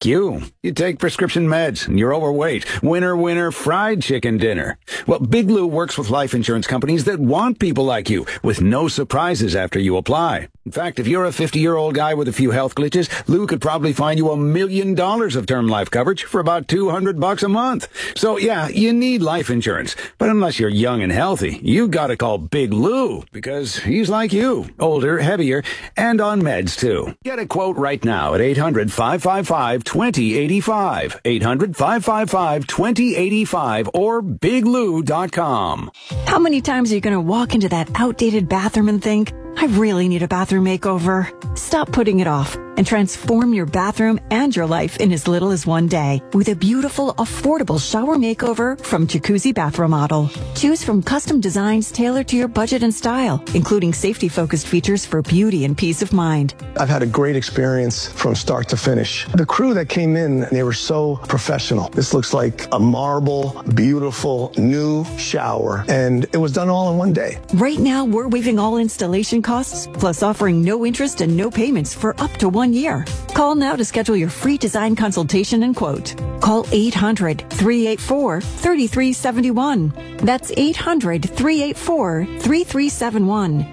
you. You take prescription meds and you're overweight. Winner, winner, fried chicken dinner. Well, Big Lou works with life insurance companies that want people like you with no surprises after you apply. In fact, if you're a 50-year-old guy with a few health glitches, Lou could probably find you $1 million of term life coverage for about $200 a month. So yeah, you need life insurance. But unless you're young and healthy, you gotta call Big Lou because he's like you. Older, heavier, and on meds too. Get a quote right now at 800-555-2085. 800-555-2085 or biglou.com. How many times are you going to walk into that outdated bathroom and think, I really need a bathroom makeover? Stop putting it off and transform your bathroom and your life in as little as one day with a beautiful, affordable shower makeover from Jacuzzi Bath Remodel. Choose from custom designs tailored to your budget and style, including safety-focused features for beauty and peace of mind. I've had a great experience from start to finish. The crew that came in, they were so professional. This looks like a marble, beautiful, new shower, and it was done all in one day. Right now, we're waiving all installation costs, plus offering no interest and no payments for up to 1 year. Call now to schedule your free design consultation and quote. Call 800-384-3371. That's 800-384-3371.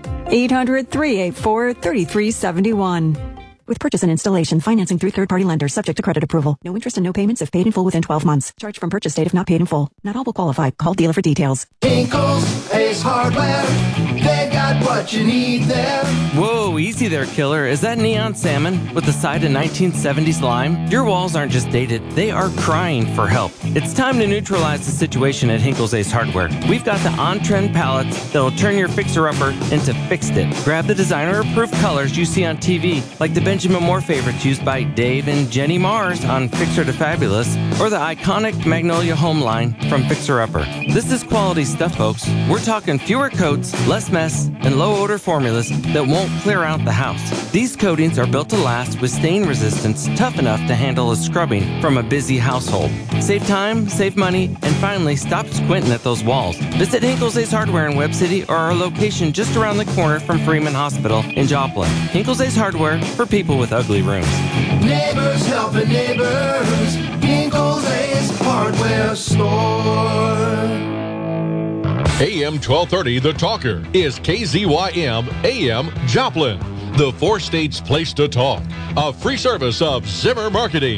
800-384-3371. With purchase and installation, financing through third-party lenders, subject to credit approval. No interest and no payments if paid in full within 12 months. Charge from purchase date if not paid in full. Not all will qualify. Call dealer for details. Kinkle's Ace Hardware. They got what you need there. Whoa, easy there, killer. Is that neon salmon with the side of 1970s lime? Your walls aren't just dated, they are crying for help. It's time to neutralize the situation at Hinkle's Ace Hardware. We've got the on-trend palettes that'll turn your fixer-upper into fixed it. Grab the designer-approved colors you see on TV, like the Benjamin Moore favorites used by Dave and Jenny Mars on Fixer to Fabulous, or the iconic Magnolia Home line from Fixer Upper. This is quality stuff, folks. We're talking fewer coats, less mess, and low-odor formulas that won't clear out the house. These coatings are built to last with stain resistance tough enough to handle a scrubbing from a busy household. Save time, save money, and finally stop squinting at those walls. Visit Hinkle's Ace Hardware in Webb City or our location just around the corner from Freeman Hospital in Joplin. Hinkle's Ace Hardware for people with ugly rooms. Neighbors helping neighbors. Kinkle's Ace Hardware Store. AM 1230, The Talker, is KZYM AM Joplin, the four states place to talk. A free service of Zimmer Marketing.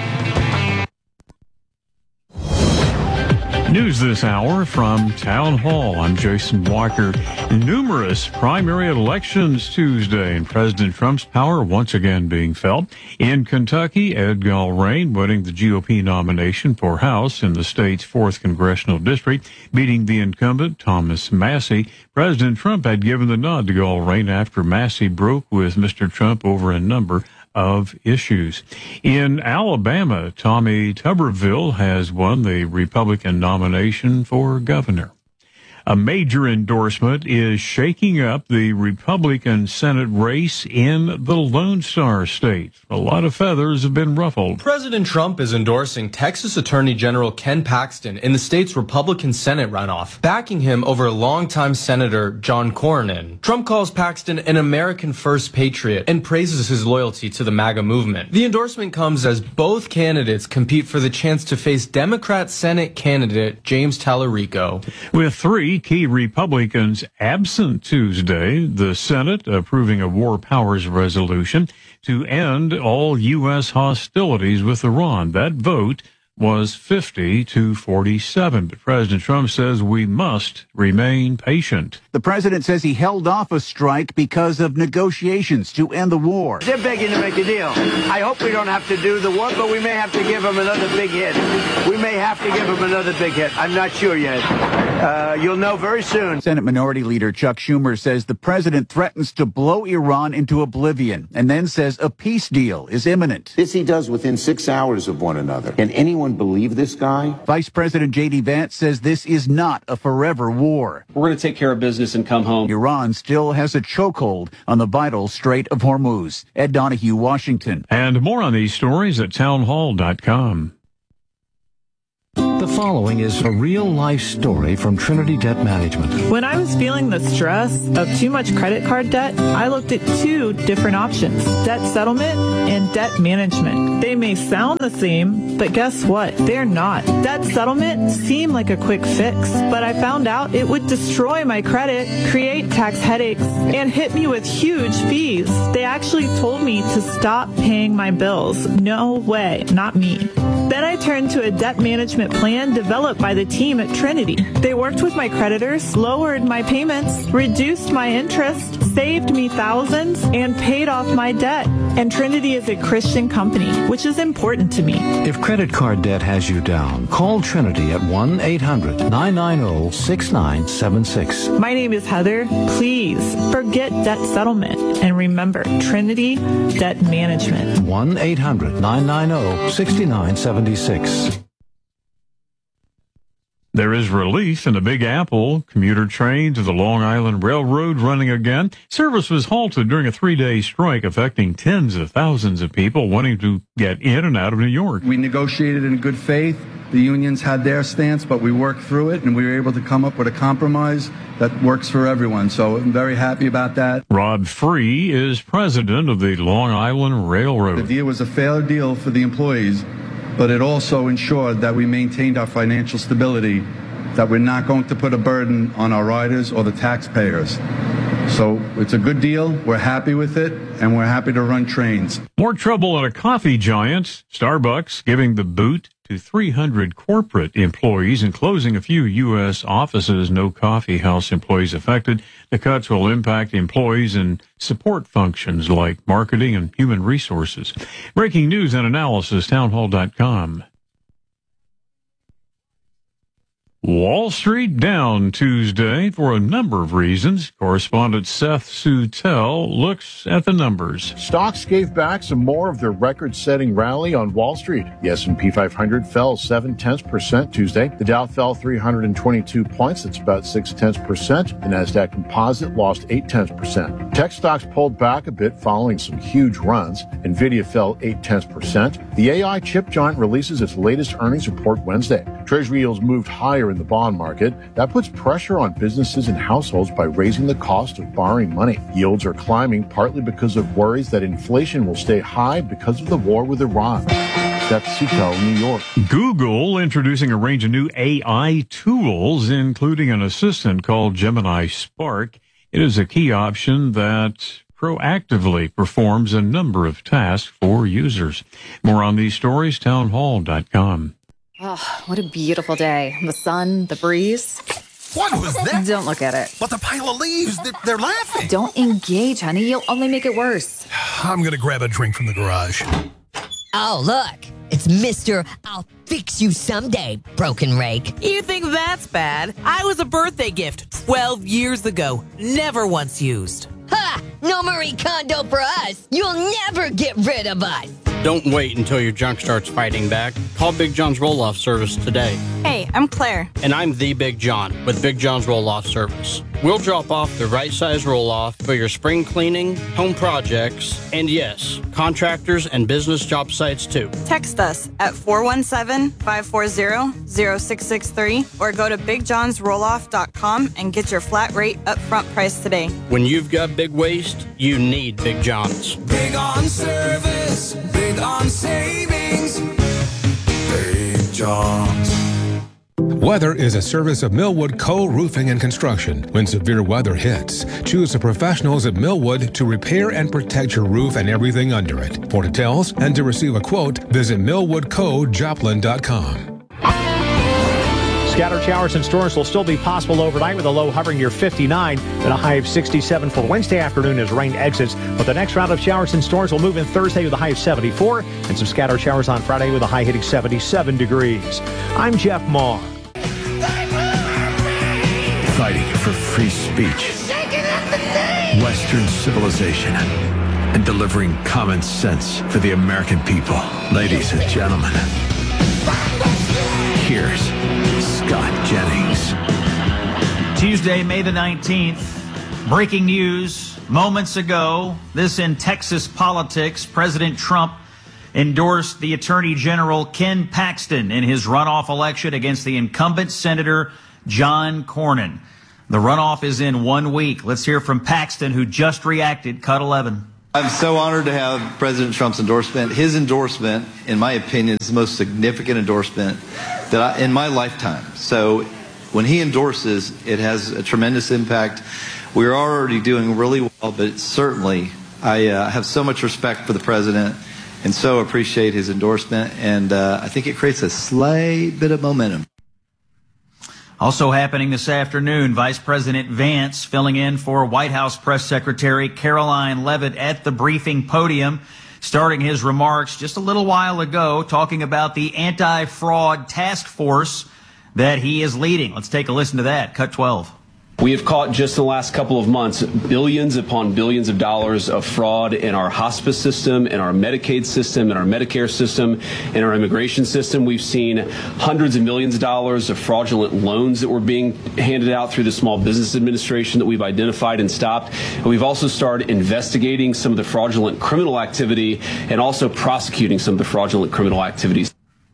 News this hour from Town Hall. I'm Jason Walker. Numerous primary elections Tuesday, and President Trump's power once again being felt. In Kentucky, Ed Gulrane winning the GOP nomination for House in the state's 4th congressional district, beating the incumbent Thomas Massie. President Trump had given the nod to Gulrane after Massie broke with Mr. Trump over a number of issues. In Alabama, Tommy Tuberville has won the Republican nomination for governor. A major endorsement is shaking up the Republican Senate race in the Lone Star State. A lot of feathers have been ruffled. President Trump is endorsing Texas Attorney General Ken Paxton in the state's Republican Senate runoff, backing him over longtime Senator John Cornyn. Trump calls Paxton an American First patriot and praises his loyalty to the MAGA movement. The endorsement comes as both candidates compete for the chance to face Democrat Senate candidate James Tallarico. With three key Republicans absent Tuesday, the Senate approving a war powers resolution to end all U.S. hostilities with Iran. That vote was 50-47. But President Trump says we must remain patient. The president says he held off a strike because of negotiations to end the war. They're begging to make a deal. I hope we don't have to do the war, but we may have to give them another big hit. We may have to give them another big hit. I'm not sure yet. You'll know very soon. Senate Minority Leader Chuck Schumer says the president threatens to blow Iran into oblivion and then says a peace deal is imminent. This he does within 6 hours of one another. Can anyone believe this guy? Vice President J.D. Vance says this is not a forever war. We're going to take care of business and come home. Iran still has a chokehold on the vital Strait of Hormuz. Ed Donahue, Washington. And more on these stories at townhall.com. The following is a real-life story from Trinity Debt Management. When I was feeling the stress of too much credit card debt, I looked at two different options, debt settlement and debt management. They may sound the same, but guess what? They're not. Debt settlement seemed like a quick fix, but I found out it would destroy my credit, create tax headaches, and hit me with huge fees. They actually told me to stop paying my bills. No way, not me. Then I turned to a debt management plan developed by the team at Trinity. They worked with my creditors, lowered my payments, reduced my interest, saved me thousands, and paid off my debt. And Trinity is a Christian company, which is important to me. If credit card debt has you down, call Trinity at 1-800-990-6976. My name is Heather. Please forget debt settlement and remember Trinity Debt Management. 1-800-990-6976. There is relief in the Big Apple. Commuter train to the Long Island Railroad running again. Service was halted during a 3-day strike affecting tens of thousands of people wanting to get in and out of New York. We negotiated in good faith. The unions had their stance, but we worked through it, and we were able to come up with a compromise that works for everyone. So I'm very happy about that. Rob Free is president of the Long Island Railroad. The deal was a fair deal for the employees, but it also ensured that we maintained our financial stability, that we're not going to put a burden on our riders or the taxpayers. So it's a good deal. We're happy with it, and we're happy to run trains. More trouble at a coffee giant. Starbucks giving the boot to 300 corporate employees and closing a few U.S. offices. No coffee house employees affected. The cuts will impact employees in support functions like marketing and human resources. Breaking news and analysis, townhall.com. Wall Street down Tuesday for a number of reasons. Correspondent Seth Sutel looks at the numbers. Stocks gave back some more of their record-setting rally on Wall Street. The S&P 500 fell 0.7% Tuesday. The Dow fell 322 points. That's about 0.6%. The Nasdaq Composite lost 0.8%. Tech stocks pulled back a bit following some huge runs. Nvidia fell 0.8%. The AI chip giant releases its latest earnings report Wednesday. Treasury yields moved higher in the bond market. That puts pressure on businesses and households by raising the cost of borrowing money. Yields are climbing partly because of worries that inflation will stay high because of the war with Iran. Seth Sutel, New York. Google introducing a range of new AI tools, including an assistant called Gemini Spark. It is a key option that proactively performs a number of tasks for users. More on these stories, townhall.com. Oh, what a beautiful day. The sun, the breeze. What was that? Don't look at it. But the pile of leaves, they're laughing. Don't engage, honey. You'll only make it worse. I'm going to grab a drink from the garage. Oh, look. It's Mr. I'll fix you someday, broken rake. You think that's bad? I was a birthday gift 12 years ago. Never once used. Ha! No Marie Kondo for us. You'll never get rid of us. Don't wait until your junk starts fighting back. Call Big John's Roll-Off Service today. Hey, I'm Claire. And I'm the Big John with Big John's Roll-Off Service. We'll drop off the right size roll-off for your spring cleaning, home projects, and yes, contractors and business job sites too. Text us at 417-540-0663 or go to BigJohnsRolloff.com and get your flat rate upfront price today. When you've got big waste, you need Big John's. Big on service, big on savings, Big John's. Weather is a service of Millwood Co-Roofing and Construction. When severe weather hits, choose the professionals at Millwood to repair and protect your roof and everything under it. For details and to receive a quote, visit millwoodcojoplin.com. Scattered showers and storms will still be possible overnight with a low hovering near 59 and a high of 67 for Wednesday afternoon as rain exits. But the next round of showers and storms will move in Thursday with a high of 74 and some scattered showers on Friday with a high hitting 77 degrees. I'm Jeff Maher. Fighting for free speech, Western civilization, and delivering common sense for the American people. Ladies and gentlemen, here's Scott Jennings. Tuesday, May the 19th. Breaking news moments ago. This in Texas politics. President Trump endorsed the Attorney General Ken Paxton in his runoff election against the incumbent Senator John Cornyn. The runoff is in 1 week. Let's hear from Paxton, who just reacted. Cut 11. I'm so honored to have President Trump's endorsement. His endorsement, in my opinion, is the most significant endorsement that in my lifetime. So when he endorses, it has a tremendous impact. We're already doing really well, but certainly I have so much respect for the president and so appreciate his endorsement. And I think it creates a slight bit of momentum. Also happening this afternoon, Vice President Vance filling in for White House Press Secretary Caroline Leavitt at the briefing podium, starting his remarks just a little while ago, talking about the anti-fraud task force that he is leading. Let's take a listen to that. Cut 12. We have caught just in the last couple of months billions upon billions of dollars of fraud in our hospice system, in our Medicaid system, in our Medicare system, in our immigration system. We've seen hundreds of millions of dollars of fraudulent loans that were being handed out through the Small Business Administration that we've identified and stopped. And we've also started investigating some of the fraudulent criminal activity and also prosecuting some of the fraudulent criminal activities.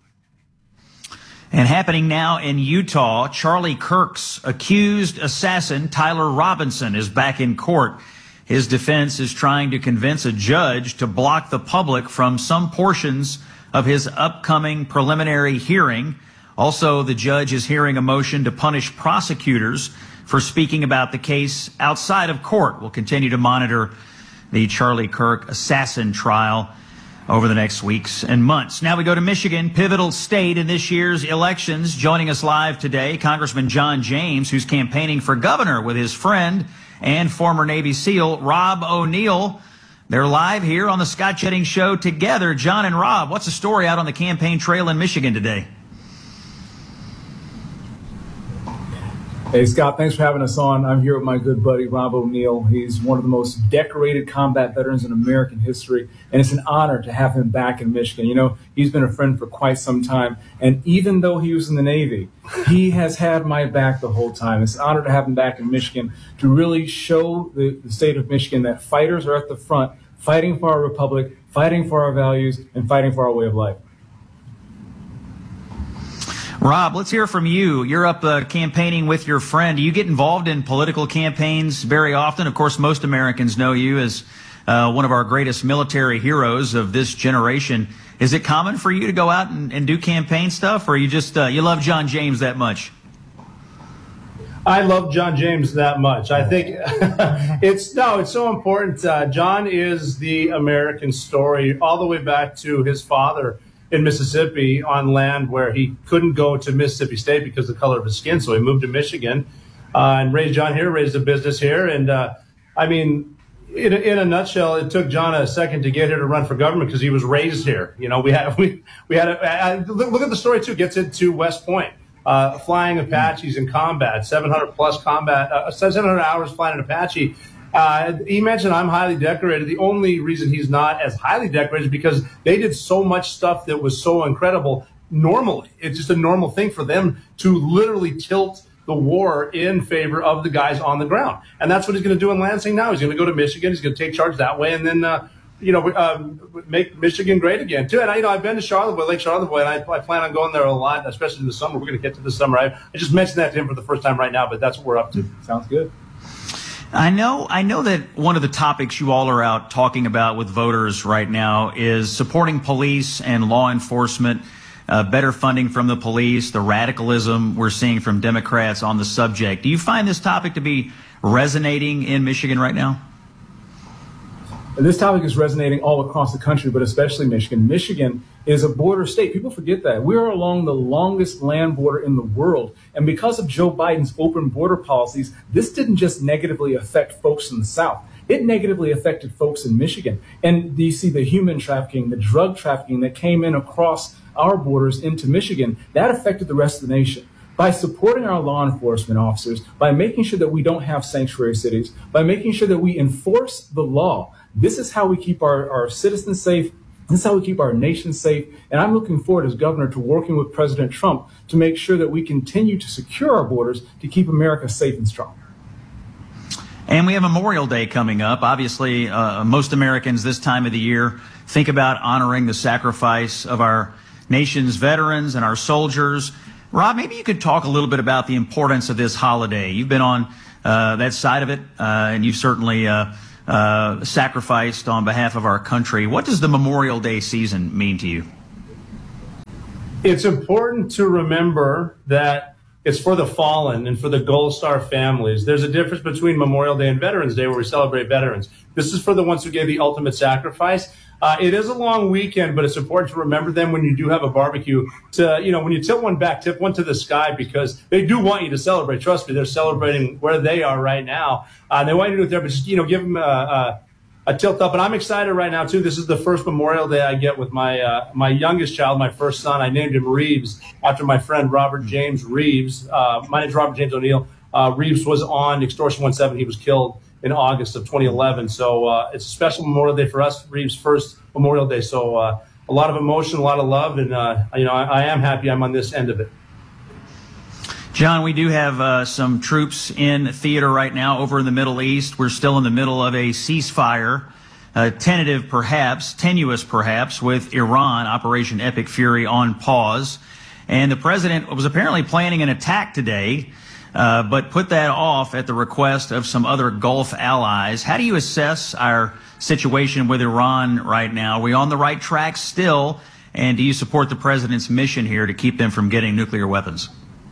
And happening now in Utah, Charlie Kirk's accused assassin, Tyler Robinson, is back in court. His defense is trying to convince a judge to block the public from some portions of his upcoming preliminary hearing. Also, the judge is hearing a motion to punish prosecutors for speaking about the case outside of court. We'll continue to monitor the Charlie Kirk assassin trial over the next weeks and months. Now we go to Michigan, pivotal state in this year's elections. Joining us live today, Congressman John James, who's campaigning for governor with his friend and former Navy SEAL Rob O'Neill. They're live here on the Scott Jennings Show together. John and Rob, what's the story out on the campaign trail in Michigan today? Hey, Scott, thanks for having us on. I'm here with my good buddy, Rob O'Neill. He's one of the most decorated combat veterans in American history, and it's an honor to have him back in Michigan. You know, he's been a friend for quite some time, and even though he was in the Navy, he has had my back the whole time. It's an honor to have him back in Michigan to really show the state of Michigan that fighters are at the front, fighting for our republic, fighting for our values, and fighting for our way of life. Rob, let's hear from you. You're up campaigning with your friend. Do you get involved in political campaigns very often? Of course, most Americans know you as one of our greatest military heroes of this generation. Is it common for you to go out and do campaign stuff, or you just you love John James that much? I love John James that much. I think it's so important. John is the American story all the way back to his father in Mississippi on land where he couldn't go to Mississippi State because of the color of his skin. So he moved to Michigan and raised John here, raised a business here. And I mean, in a nutshell, it took John a second to get here to run for government because he was raised here. You know, we had look at the story too. Gets into West Point, flying Apaches in combat, 700 hours flying an Apache. He mentioned I'm highly decorated. The only reason he's not as highly decorated is because they did so much stuff that was so incredible normally. It's just a normal thing for them to literally tilt the war in favor of the guys on the ground. And that's what he's going to do in Lansing now. He's going to go to Michigan. He's going to take charge that way and then, make Michigan great again, too. And, I've been to Charlevoix, Lake Charlevoix, and I plan on going there a lot, especially in the summer. We're going to get to the summer. I just mentioned that to him for the first time right now, but that's what we're up to. Sounds good. I know that one of the topics you all are out talking about with voters right now is supporting police and law enforcement, better funding from the police, the radicalism we're seeing from Democrats on the subject. Do you find this topic to be resonating in Michigan right now? This topic is resonating all across the country, but especially Michigan. Michigan is a border state. People forget that. We are along the longest land border in the world. And because of Joe Biden's open border policies, this didn't just negatively affect folks in the South. It negatively affected folks in Michigan. And you see the human trafficking, the drug trafficking that came in across our borders into Michigan, that affected the rest of the nation. By supporting our law enforcement officers, by making sure that we don't have sanctuary cities, by making sure that we enforce the law, this is how we keep our citizens safe. This is how we keep our nation safe. And I'm looking forward as governor to working with President Trump to make sure that we continue to secure our borders to keep America safe and strong. And we have Memorial Day coming up. Obviously, most Americans this time of the year think about honoring the sacrifice of our nation's veterans and our soldiers. Rob, maybe you could talk a little bit about the importance of this holiday. You've been on that side of it, and you've certainly sacrificed on behalf of our country. What does the Memorial Day season mean to you? It's important to remember that it's for the fallen and for the Gold Star families. There's a difference between Memorial Day and Veterans Day, where we celebrate veterans. This is for the ones who gave the ultimate sacrifice. It is a long weekend, but it's important to remember them when you do have a barbecue to, when you tilt one back, tip one to the sky, because they do want you to celebrate. Trust me, they're celebrating where they are right now. They want you to do it there, but just, give them a tilt up. And I'm excited right now, too. This is the first Memorial Day I get with my youngest child, my first son. I named him Reeves after my friend Robert James Reeves. My name's Robert James O'Neill. Reeves was on Extortion 17. He was killed in August of 2011. So it's a special Memorial Day for us, Reeves' first Memorial Day. So a lot of emotion, a lot of love, and I am happy I'm on this end of it. John, we do have some troops in theater right now over in the Middle East. We're still in the middle of a ceasefire, tentative perhaps, tenuous perhaps, with Iran, Operation Epic Fury, on pause. And the president was apparently planning an attack today, but put that off at the request of some other Gulf allies. How do you assess our situation with Iran right now? Are we on the right track still? And do you support the president's mission here to keep them from getting nuclear weapons?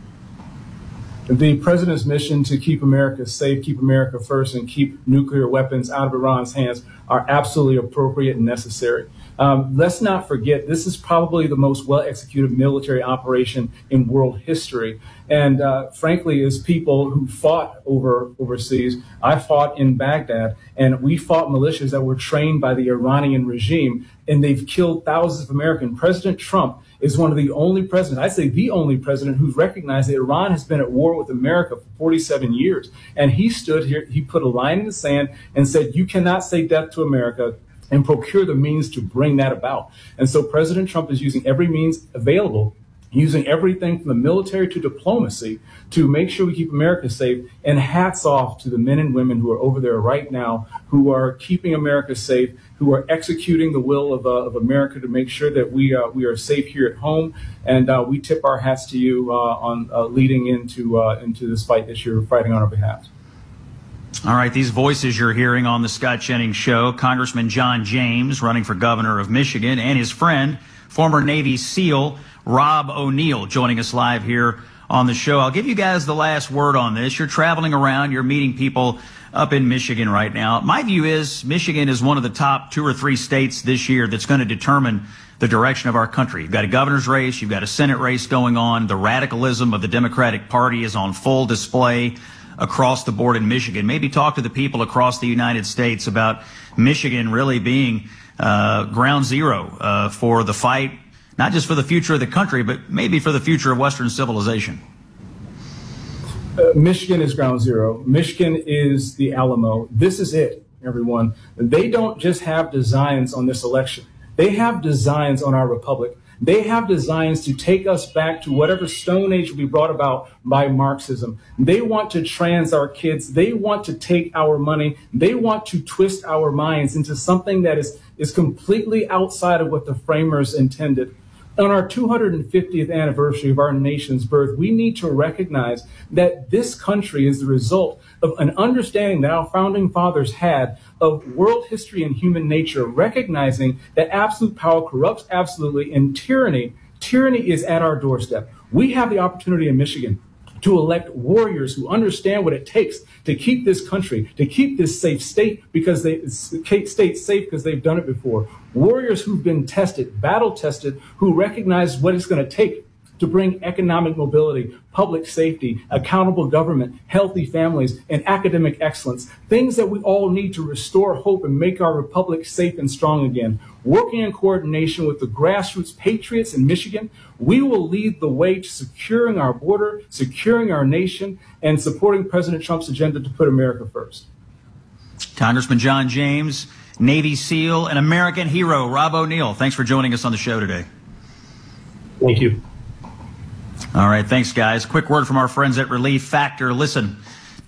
The president's mission to keep America safe, keep America first, and keep nuclear weapons out of Iran's hands are absolutely appropriate and necessary. Let's not forget, this is probably the most well-executed military operation in world history. And frankly, as people who fought overseas, I fought in Baghdad, and we fought militias that were trained by the Iranian regime, and they've killed thousands of Americans. President Trump is one of the only presidents, I'd say the only president, who's recognized that Iran has been at war with America for 47 years. And he stood here, he put a line in the sand and said, you cannot say death to America, and procure the means to bring that about. And so President Trump is using every means available, using everything from the military to diplomacy to make sure we keep America safe. And hats off to the men and women who are over there right now, who are keeping America safe, who are executing the will of America to make sure that we are safe here at home. And we tip our hats to you on leading into this fight that you're fighting on our behalf. All right, these voices you're hearing on the Scott Jennings Show, Congressman John James, running for governor of Michigan, and his friend, former Navy SEAL Rob O'Neill, joining us live here on the show. I'll give you guys the last word on this. You're traveling around, you're meeting people up in Michigan right now. My view is Michigan is one of the top 2 or 3 states this year that's going to determine the direction of our country. You've got a governor's race, you've got a Senate race going on. The radicalism of the Democratic Party is on full display across the board in Michigan. Maybe talk to the people across the United States about Michigan really being ground zero for the fight, not just for the future of the country, but maybe for the future of Western civilization. Michigan is ground zero. Michigan is the Alamo. This is it, everyone. They don't just have designs on this election. They have designs on our republic. They have designs to take us back to whatever Stone Age will be brought about by Marxism. They want to trans our kids. They want to take our money. They want to twist our minds into something that is completely outside of what the framers intended. On our 250th anniversary of our nation's birth, we need to recognize that this country is the result of an understanding that our founding fathers had of world history and human nature, recognizing that absolute power corrupts absolutely, and tyranny is at our doorstep. We have the opportunity in Michigan to elect warriors who understand what it takes to keep this country, to keep this safe state because safe because they've done it before. Warriors who've been tested, battle tested, who recognize what it's going to take to bring economic mobility, public safety, accountable government, healthy families, and academic excellence, things that we all need to restore hope and make our republic safe and strong again. Working in coordination with the grassroots patriots in Michigan, we will lead the way to securing our border, securing our nation, and supporting President Trump's agenda to put America first. Congressman John James, Navy SEAL, and American hero, Rob O'Neill, thanks for joining us on the show today. Thank you. All right, thanks, guys. Quick word from our friends at Relief Factor. Listen,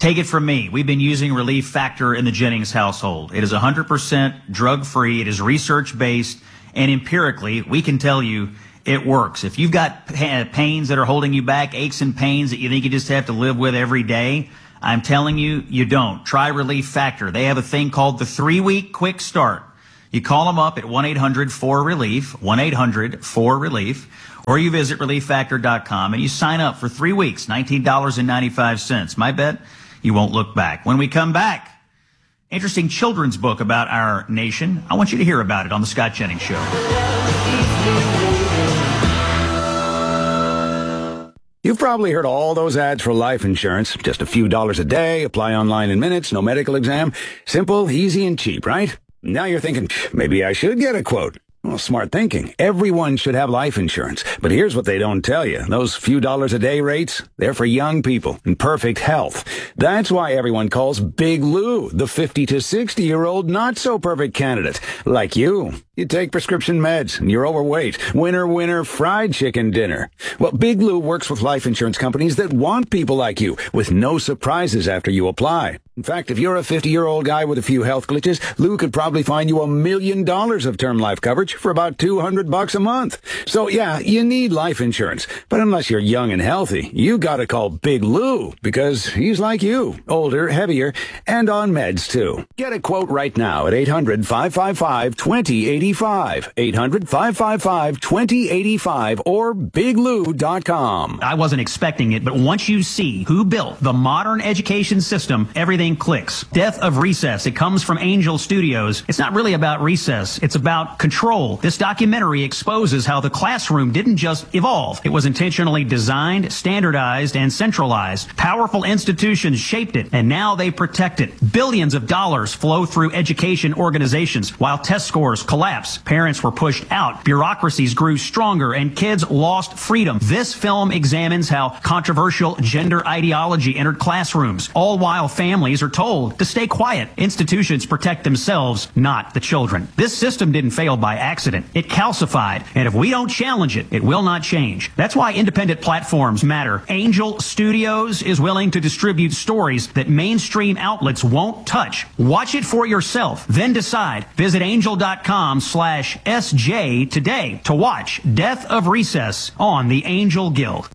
Take it from me. We've been using Relief Factor in the Jennings household. It is 100% drug-free. It is research-based. And empirically, we can tell you it works. If you've got pains that are holding you back, aches and pains that you think you just have to live with every day, I'm telling you, you don't. Try Relief Factor. They have a thing called the 3-week quick start. You call them up at 1-800-4RELIEF, 1-800-4RELIEF, or you visit ReliefFactor.com and you sign up for 3 weeks, $19.95. My bet, you won't look back. When we come back, interesting children's book about our nation. I want you to hear about it on The Scott Jennings Show. You've probably heard all those ads for life insurance. Just a few dollars a day, apply online in minutes, no medical exam. Simple, easy, and cheap, right? Now you're thinking, maybe I should get a quote. Well, smart thinking. Everyone should have life insurance. But here's what they don't tell you. Those few dollars a day rates, they're for young people in perfect health. That's why everyone calls Big Lou the 50 to 60-year-old not-so-perfect candidate. Like you. You take prescription meds, and you're overweight. Winner, fried chicken dinner. Well, Big Lou works with life insurance companies that want people like you, with no surprises after you apply. In fact, if you're a 50-year-old guy with a few health glitches, Lou could probably find you $1 million of term life coverage for about $200 a month. So yeah, you need life insurance. But unless you're young and healthy, you gotta call Big Lou, because he's like you. Older, heavier, and on meds too. Get a quote right now at 800-555-2085. 800-555-2085 or biglou.com. I wasn't expecting it, but once you see who built the modern education system, everything clicks. Death of Recess. It comes from Angel Studios. It's not really about recess. It's about control. This documentary exposes how the classroom didn't just evolve. It was intentionally designed, standardized, and centralized. Powerful institutions shaped it, and now they protect it. Billions of dollars flow through education organizations while test scores collapse. Parents were pushed out. Bureaucracies grew stronger, and kids lost freedom. This film examines how controversial gender ideology entered classrooms, all while families are told to stay quiet. Institutions protect themselves, not the children. This system didn't fail by accident. It calcified, and if we don't challenge it, it will not change. That's why independent platforms matter. Angel Studios is willing to distribute stories that mainstream outlets won't touch. Watch it for yourself, then decide. Visit angel.com/SJ today to watch Death of Recess on the Angel Guild.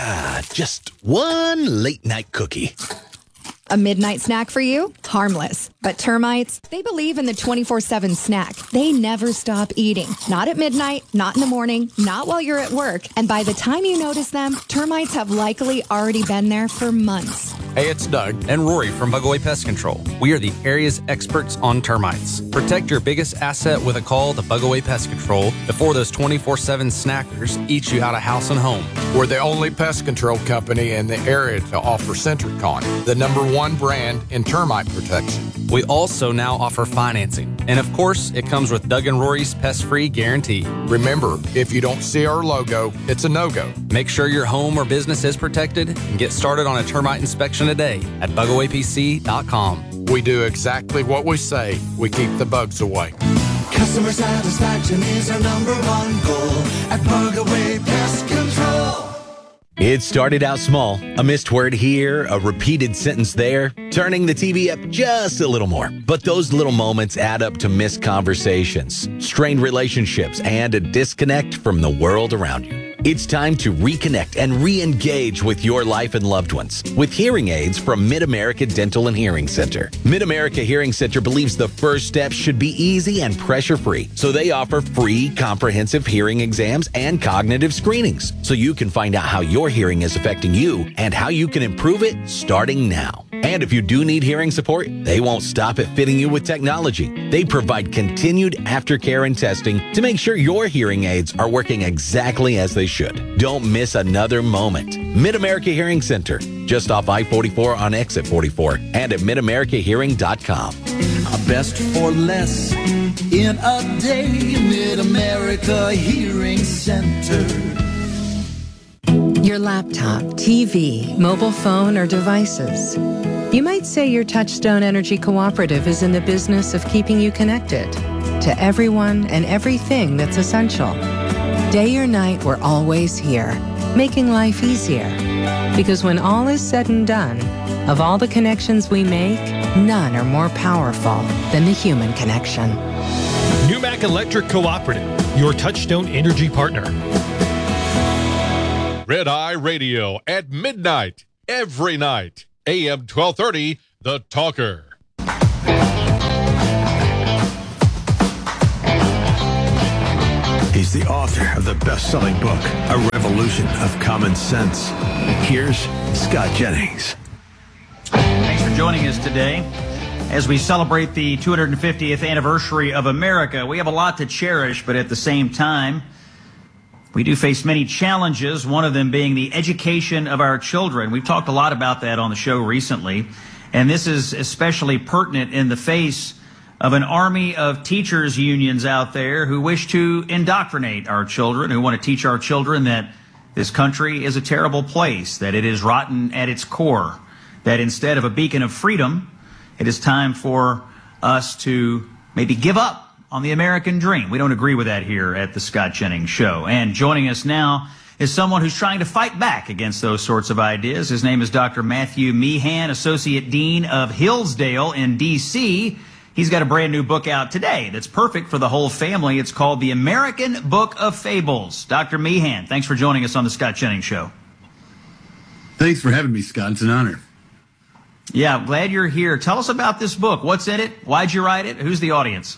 Just one late night cookie. A midnight snack for you? Harmless. But termites, they believe in the 24/7 snack. They never stop eating. Not at midnight, not in the morning, not while you're at work. And by the time you notice them, termites have likely already been there for months. Hey, it's Doug and Rory from Bugaway Pest Control. We are the area's experts on termites. Protect your biggest asset with a call to Bugaway Pest Control before those 24/7 snackers eat you out of house and home. We're the only pest control company in the area to offer Centricon, the #1 brand in termite protection. We also now offer financing. And of course, it comes with Doug and Rory's pest-free guarantee. Remember, if you don't see our logo, it's a no-go. Make sure your home or business is protected and get started on a termite inspection today at bugawaypc.com. We do exactly what we say. We keep the bugs away. Customer satisfaction is our #1 goal at Bugaway Pest Control. It started out small, a missed word here, a repeated sentence there, turning the TV up just a little more. But those little moments add up to missed conversations, strained relationships, and a disconnect from the world around you. It's time to reconnect and re-engage with your life and loved ones with hearing aids from Mid-America Dental and Hearing Center. Mid-America Hearing Center believes the first step should be easy and pressure-free, so they offer free comprehensive hearing exams and cognitive screenings, so you can find out how your hearing is affecting you and how you can improve it starting now. And if you do need hearing support, they won't stop at fitting you with technology. They provide continued aftercare and testing to make sure your hearing aids are working exactly as they should. Don't miss another moment. Mid-America Hearing Center, just off I-44 on exit 44 and at midamericahearing.com. Best for less in a day, Mid-America Hearing Center. Your laptop, TV, mobile phone, or devices. You might say your Touchstone Energy Cooperative is in the business of keeping you connected to everyone and everything that's essential. Day or night, we're always here, making life easier. Because when all is said and done, Of all the connections we make, none are more powerful than the human connection. Newmac Electric Cooperative, your Touchstone Energy partner. Red Eye Radio at midnight, every night. AM 1230, The Talker. He's the author of the best-selling book, A Revolution of Common Sense. Here's Scott Jennings. Thanks for joining us today. As we celebrate the 250th anniversary of America, we have a lot to cherish, but at the same time, we do face many challenges, one of them being the education of our children. We've talked a lot about that on the show recently, and this is especially pertinent in the face of an army of teachers unions out there who wish to indoctrinate our children, who want to teach our children that this country is a terrible place, that it is rotten at its core, that instead of a beacon of freedom, it is time for us to maybe give up on the American dream. We don't agree with that here at the Scott Jennings Show. And joining us now is someone who's trying to fight back against those sorts of ideas. His name is Dr. Matthew Meehan, Associate Dean of Hillsdale in D.C. He's got a brand new book out today that's perfect for the whole family. It's called The American Book of Fables. Dr. Meehan, thanks for joining us on the Scott Jennings Show. Thanks for having me, Scott. It's an honor. Yeah, I'm glad you're here. Tell us about this book. What's in it? Why'd you write it? Who's the audience?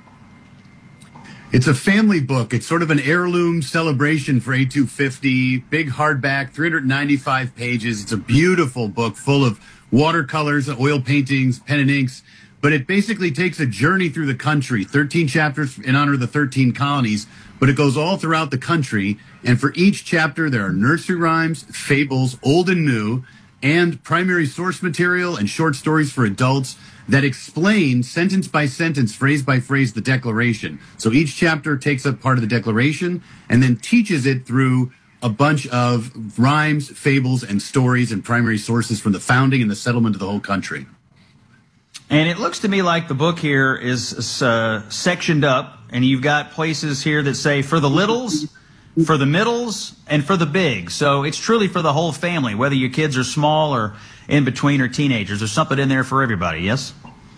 It's a family book. It's sort of an heirloom celebration for A250, big hardback, 395 pages. It's a beautiful book full of watercolors, oil paintings, pen and inks. But it basically takes a journey through the country, 13 chapters in honor of the 13 colonies, but it goes all throughout the country. And for each chapter, there are nursery rhymes, fables, old and new, and primary source material and short stories for adults that explain sentence by sentence, phrase by phrase, the Declaration. So each chapter takes up part of the Declaration and then teaches it through a bunch of rhymes, fables, and stories and primary sources from the founding and the settlement of the whole country. And it looks to me like the book here is sectioned up, and you've got places here that say for the littles, for the middles, and for the big. So it's truly for the whole family, whether your kids are small or in between or teenagers. There's something in there for everybody, yes?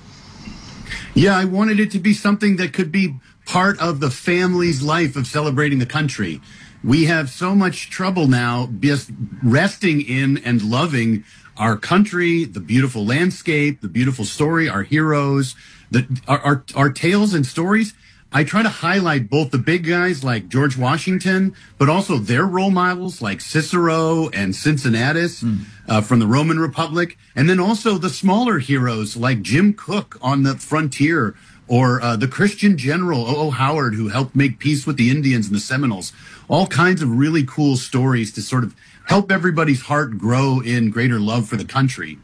Yeah, I wanted it to be something that could be part of the family's life of celebrating the country. We have so much trouble now just resting in and loving our country, the beautiful landscape, the beautiful story, our heroes, our tales and stories. I try to highlight both the big guys like George Washington, but also their role models like Cicero and Cincinnatus from the Roman Republic, and then also the smaller heroes like Jim Cook on the frontier, or the Christian general O.O. Howard, who helped make peace with the Indians and the Seminoles. All kinds of really cool stories to sort of help everybody's heart grow in greater love for the country.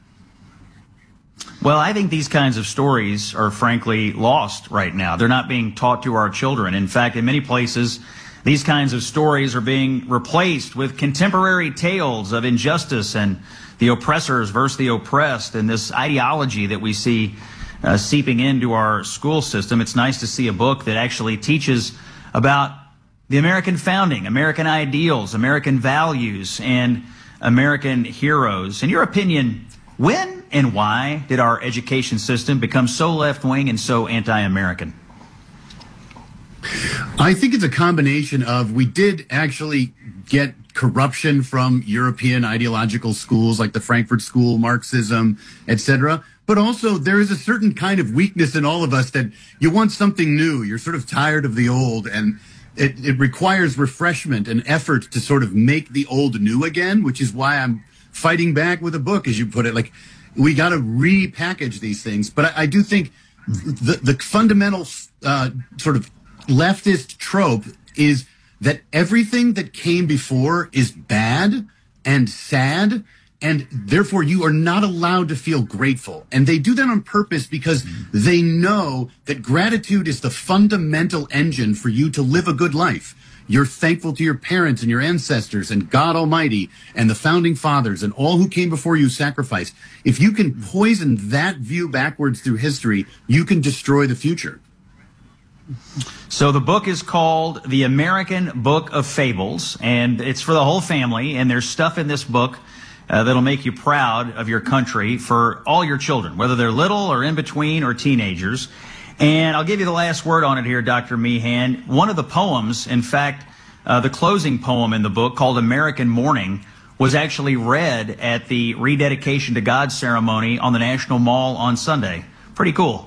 Well, I think these kinds of stories are frankly lost right now. They're not being taught to our children. In fact, in many places, these kinds of stories are being replaced with contemporary tales of injustice and the oppressors versus the oppressed, and this ideology that we see seeping into our school system. It's nice to see a book that actually teaches about the American founding, American ideals, American values, and American heroes. In your opinion, when and why did our education system become so left-wing and so anti-American? I think it's a combination of, we did actually get corruption from European ideological schools like the Frankfurt School, Marxism, etc. But also there is a certain kind of weakness in all of us that you want something new. You're sort of tired of the old, and it requires refreshment and effort to sort of make the old new again, which is why I'm fighting back with a book, as you put it. Like, we got to repackage these things. But I do think the fundamental sort of leftist trope is that everything that came before is bad and sad, and therefore you are not allowed to feel grateful. And they do that on purpose because they know that gratitude is the fundamental engine for you to live a good life. You're thankful to your parents and your ancestors and God Almighty and the founding fathers and all who came before you sacrificed. If you can poison that view backwards through history, you can destroy the future. So the book is called The American Book of Fables, and it's for the whole family, and there's stuff in this book that'll make you proud of your country for all your children, whether they're little or in between or teenagers. And I'll give you the last word on it here, Dr. Meehan. One of the poems, in fact, the closing poem in the book, called American Morning, was actually read at the rededication to God ceremony on the National Mall on Sunday. Pretty cool.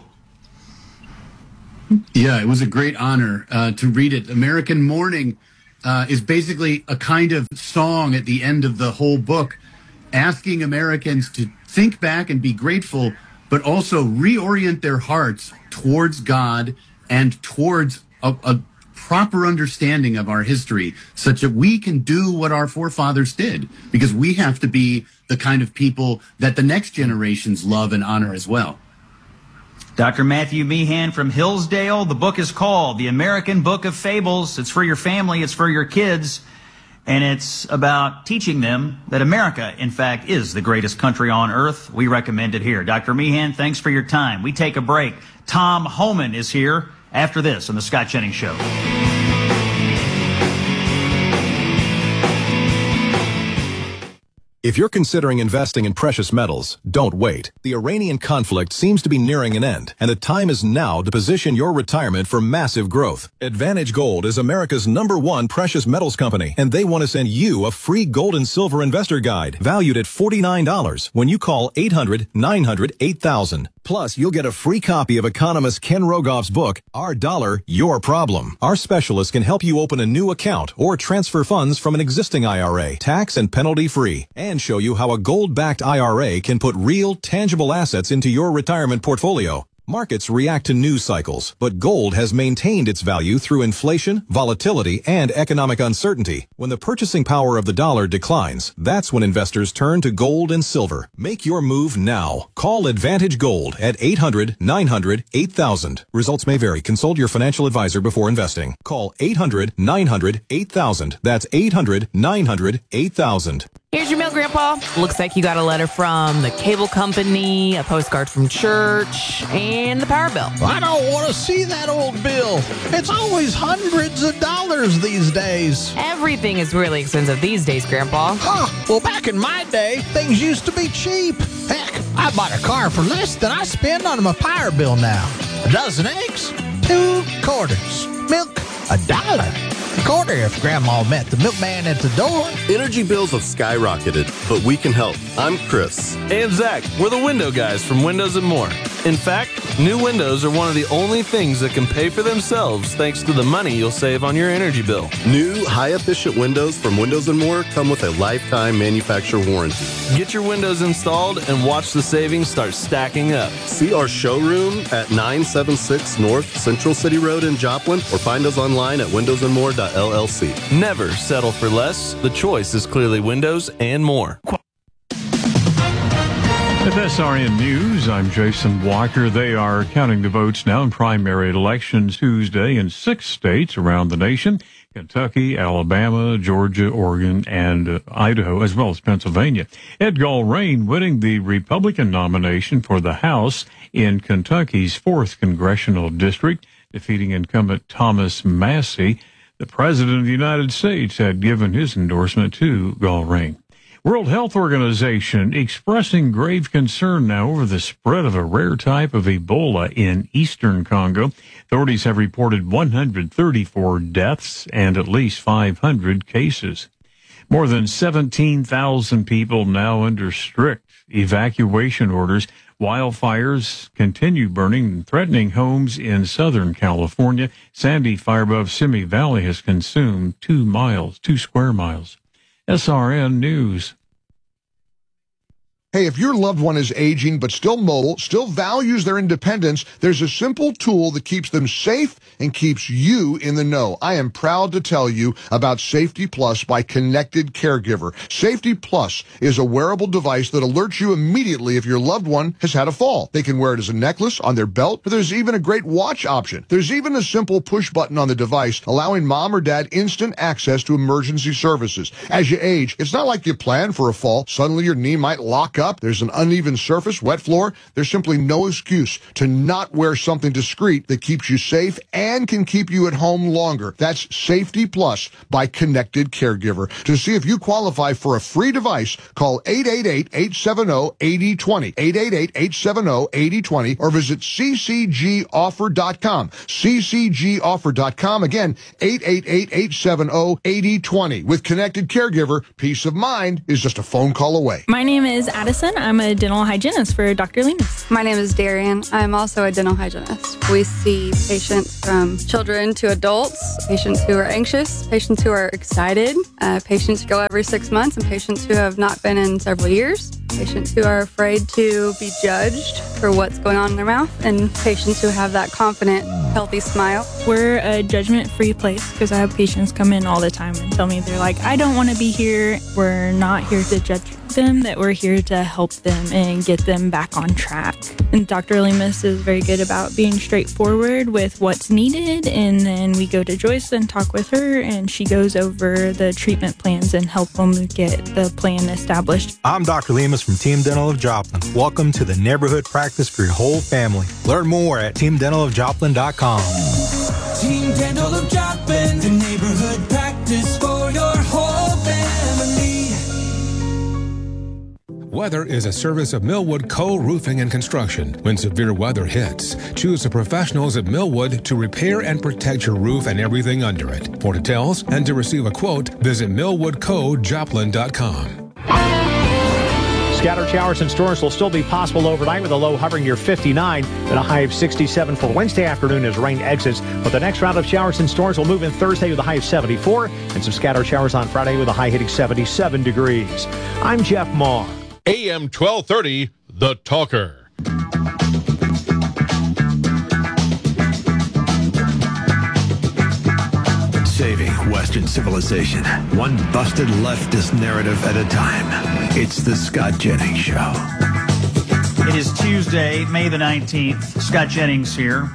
Yeah, it was a great honor to read it. American Morning is basically a kind of song at the end of the whole book, asking Americans to think back and be grateful, but also reorient their hearts towards God and towards a proper understanding of our history, such that we can do what our forefathers did, because we have to be the kind of people that the next generations love and honor as well. Dr. Matthew Meehan from Hillsdale. The book is called The American Book of Fables. It's for your family, it's for your kids, and it's about teaching them that America, in fact, is the greatest country on earth. We recommend it here. Dr. Meehan, thanks for your time. We take a break. Tom Homan is here after this on The Scott Jennings Show. If you're considering investing in precious metals, don't wait. The Iranian conflict seems to be nearing an end, and the time is now to position your retirement for massive growth. Advantage Gold is America's #1 precious metals company, and they want to send you a free gold and silver investor guide valued at $49 when you call 800-900-8000. Plus, you'll get a free copy of economist Ken Rogoff's book, Our Dollar, Your Problem. Our specialists can help you open a new account or transfer funds from an existing IRA, tax and penalty free, and show you how a gold-backed IRA can put real, tangible assets into your retirement portfolio. Markets react to news cycles, but gold has maintained its value through inflation, volatility, and economic uncertainty. When the purchasing power of the dollar declines, that's when investors turn to gold and silver. Make your move now. Call Advantage Gold at 800-900-8000. Results may vary. Consult your financial advisor before investing. Call 800-900-8000. That's 800-900-8000. Here's your mail, Grandpa. Looks like you got a letter from the cable company, a postcard from church, and the power bill. I don't want to see that old bill. It's always hundreds of dollars these days. Everything is really expensive these days, Grandpa. Huh. Well, back in my day, things used to be cheap. Heck, I bought a car for less than I spend on my power bill now. A dozen eggs, 2 quarters. Milk, $1. A quarter if Grandma met the milkman at the door. Energy bills have skyrocketed, but we can help. I'm Chris. And Zach. We're the window guys from Windows and More. In fact, new windows are one of the only things that can pay for themselves thanks to the money you'll save on your energy bill. New, high-efficient windows from Windows and More come with a lifetime manufacturer warranty. Get your windows installed and watch the savings start stacking up. See our showroom at 976 North Central City Road in Joplin, or find us online at windowsandmore.llc. Never settle for less. The choice is clearly Windows and More. At SRN News, I'm Jason Walker. They are counting the votes now in primary elections Tuesday in 6 states around the nation: Kentucky, Alabama, Georgia, Oregon, and Idaho, as well as Pennsylvania. Ed Gulrane winning the Republican nomination for the House in Kentucky's 4th Congressional District, defeating incumbent Thomas Massie. The President of the United States had given his endorsement to Gulrane. World Health Organization expressing grave concern now over the spread of a rare type of Ebola in eastern Congo. Authorities have reported 134 deaths and at least 500 cases. More than 17,000 people now under strict evacuation orders. Wildfires continue burning and threatening homes in Southern California. Sandy fire above Simi Valley has consumed 2 square miles. SRN News. Hey, if your loved one is aging but still mobile, still values their independence, there's a simple tool that keeps them safe and keeps you in the know. I am proud to tell you about Safety Plus by Connected Caregiver. Safety Plus is a wearable device that alerts you immediately if your loved one has had a fall. They can wear it as a necklace, on their belt, but there's even a great watch option. There's even a simple push button on the device allowing mom or dad instant access to emergency services. As you age, it's not like you plan for a fall. Suddenly your knee might lock up up, there's an uneven surface, wet floor, there's simply no excuse to not wear something discreet that keeps you safe and can keep you at home longer. That's Safety Plus by Connected Caregiver. To see if you qualify for a free device, call 888-870-8020, 888-870-8020, or visit ccgoffer.com, ccgoffer.com. Again, 888-870-8020. With Connected Caregiver, peace of mind is just a phone call away. My name is Addison. I'm a dental hygienist for Dr. Lemus. My name is Darian. I'm also a dental hygienist. We see patients from children to adults, patients who are anxious, patients who are excited, patients who go every 6 months, and patients who have not been in several years, patients who are afraid to be judged for what's going on in their mouth, and patients who have that confident, healthy smile. We're a judgment-free place because I have patients come in all the time and tell me they're like, I don't want to be here. We're not here to judge them, that we're here to help them and get them back on track. And Dr. Lemus is very good about being straightforward with what's needed, and then we go to Joyce and talk with her, and she goes over the treatment plans and help them get the plan established. I'm Dr. Lemus from Team Dental of Joplin. Welcome to the neighborhood practice for your whole family. Learn more at teamdentalofjoplin.com. Team Dental of Joplin, the neighborhood practice for your whole family. Weather is a service of Millwood Co. Roofing and Construction. When severe weather hits, choose the professionals at Millwood to repair and protect your roof and everything under it. For details and to receive a quote, visit millwoodcojoplin.com. Scattered showers and storms will still be possible overnight with a low hovering near 59 and a high of 67 for Wednesday afternoon as rain exits. But the next round of showers and storms will move in Thursday with a high of 74 and some scattered showers on Friday with a high hitting 77 degrees. I'm Jeff Maher. AM 1230, The Talker. Saving Western civilization, one busted leftist narrative at a time. It's the Scott Jennings Show. It is Tuesday, May the 19th. Scott Jennings here.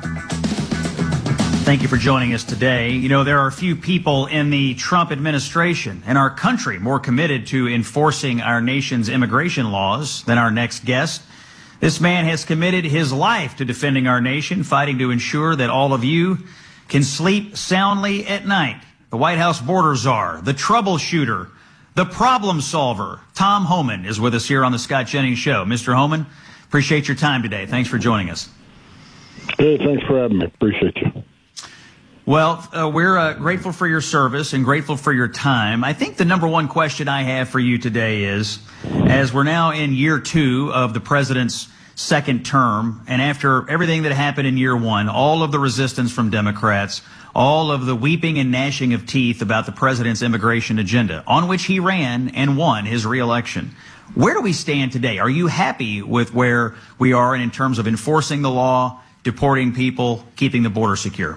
Thank you for joining us today. You know, there are few people in the Trump administration and our country more committed to enforcing our nation's immigration laws than our next guest. This man has committed his life to defending our nation, fighting to ensure that all of you can sleep soundly at night. The White House border czar, the troubleshooter, the problem solver. Tom Homan is with us here on the Scott Jennings Show. Mr. Homan, appreciate your time today. Thanks for joining us. Hey, thanks for having me. Appreciate you. Well, we're grateful for your service and grateful for your time. I think the number one question I have for you today is, as we're now in year 2 of the president's second term, and after everything that happened in year 1, all of the resistance from Democrats, all of the weeping and gnashing of teeth about the president's immigration agenda, on which he ran and won his reelection, where do we stand today? Are you happy with where we are in terms of enforcing the law, deporting people, keeping the border secure?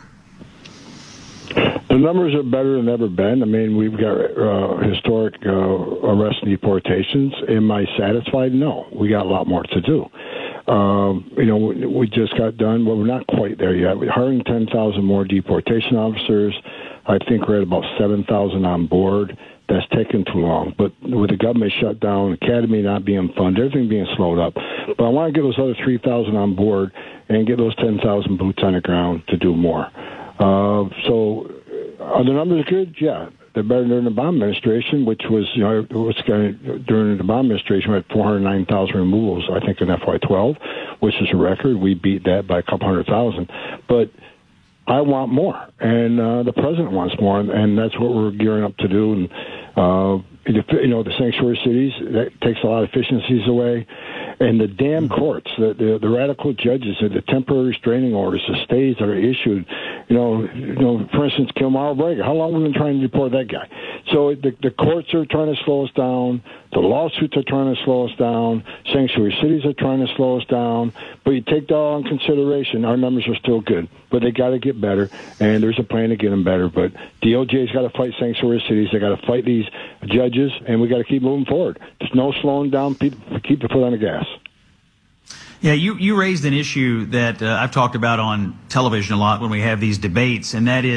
The numbers are better than ever been. I mean, we've got historic arrest and deportations. Am I satisfied? No. We got a lot more to do. You know, we just got done, but we're not quite there yet. We're hiring 10,000 more deportation officers. I think we're at about 7,000 on board. That's taken too long. But with the government shut down, academy not being funded, everything being slowed up. But I want to get those other 3,000 on board and get those 10,000 boots on the ground to do more. So are the numbers good? Yeah. They're better than the Obama administration, which was, you know, during the Obama administration, we had 409,000 removals, I think, in FY12, which is a record. We beat that by a couple 100,000. But I want more, and the president wants more, and that's what we're gearing up to do. And, you know, the sanctuary cities, that takes a lot of efficiencies away. And the damn courts, the radical judges, the temporary restraining orders, the stays that are issued, you know, for instance, Kilmar Braga, how long have we been trying to deport that guy? So the courts are trying to slow us down. The lawsuits are trying to slow us down. Sanctuary cities are trying to slow us down. But you take that all in consideration, our numbers are still good. But they got to get better, and there's a plan to get them better. But DOJ's got to fight sanctuary cities. They got to fight these judges, and we got to keep moving forward. There's no slowing down. Keep the foot on the gas. Yeah, you raised an issue that I've talked about on television a lot when we have these debates, and that is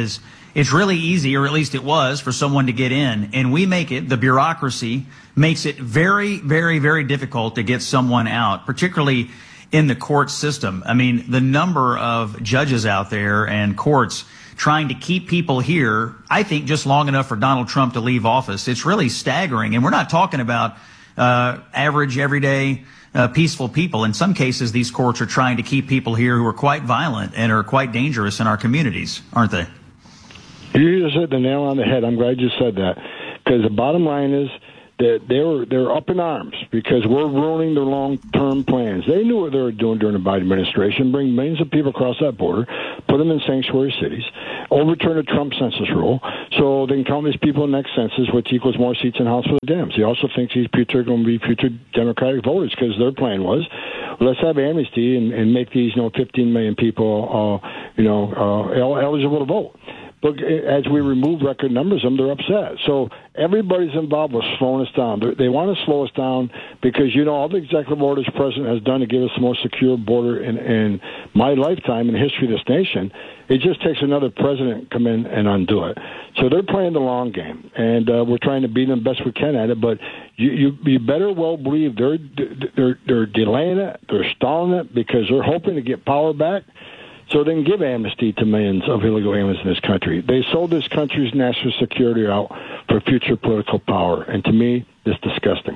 it's really easy, or at least it was, for someone to get in. And we make it, the bureaucracy makes it very, very, very difficult to get someone out, particularly in the court system. I mean, the number of judges out there and courts trying to keep people here, I think, just long enough for Donald Trump to leave office. It's really staggering. And we're not talking about average, everyday, peaceful people. In some cases, these courts are trying to keep people here who are quite violent and are quite dangerous in our communities, aren't they? You just hit the nail on the head. I'm glad you said that, because the bottom line is that they're up in arms because we're ruining their long-term plans. They knew what they were doing during the Biden administration: bring millions of people across that border, put them in sanctuary cities, overturn the Trump census rule, so they can count these people in the next census, which equals more seats in the House for the Dems. He also thinks these people are going to be future Democratic voters, because their plan was, let's have amnesty and make these 15 million people eligible to vote. But as we remove record numbers of them, they're upset. So everybody's involved with slowing us down. They want to slow us down because, all the executive orders the president has done to give us a more secure border in my lifetime in the history of this nation. It just takes another president to come in and undo it. So they're playing the long game, and we're trying to beat them best we can at it. But you better well believe they're delaying it, they're stalling it, because they're hoping to get power back, so they can give amnesty to millions of illegal aliens in this country. They sold this country's national security out for future political power, and to me, it's disgusting.